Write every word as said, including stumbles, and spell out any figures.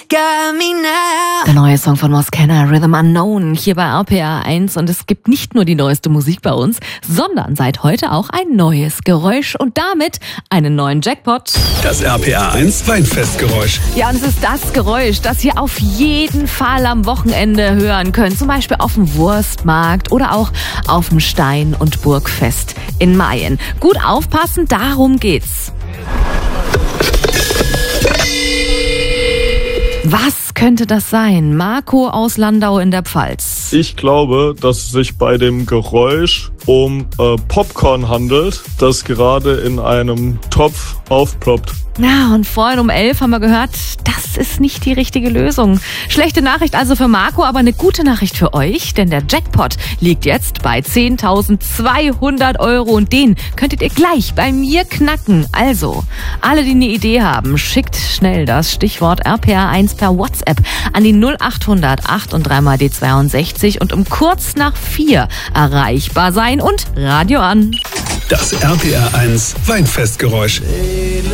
Der neue Song von Moskenna, Rhythm Unknown, hier bei R P R eins. Und es gibt nicht nur die neueste Musik bei uns, sondern seit heute auch ein neues Geräusch und damit einen neuen Jackpot. Das R P R eins Weinfestgeräusch. Ja, und es ist das Geräusch, das ihr auf jeden Fall am Wochenende hören könnt. Zum Beispiel auf dem Wurstmarkt oder auch auf dem Stein- und Burgfest in Mayen. Gut aufpassen, darum geht's. Was könnte das sein? Marco aus Landau in der Pfalz. Ich glaube, dass es sich bei dem Geräusch um äh, Popcorn handelt, das gerade in einem Topf aufploppt. Ja, und vorhin um elf haben wir gehört, das ist nicht die richtige Lösung. Schlechte Nachricht also für Marco, aber eine gute Nachricht für euch, denn der Jackpot liegt jetzt bei zehntausendzweihundert Euro und den könntet ihr gleich bei mir knacken. Also, alle, die eine Idee haben, schickt schnell das Stichwort R P R eins per WhatsApp an die null acht hundert acht und drei mal die zweiundsechzig und um kurz nach vier erreichbar sein und Radio an. Das R P R eins Weinfestgeräusch.